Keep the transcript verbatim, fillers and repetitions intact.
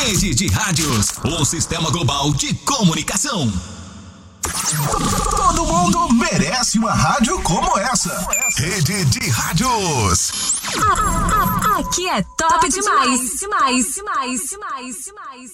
Rede de Rádios, o sistema global de comunicação. Todo mundo merece uma rádio como essa. Rede de Rádios. Aqui é top, top demais, demais, demais, demais, demais.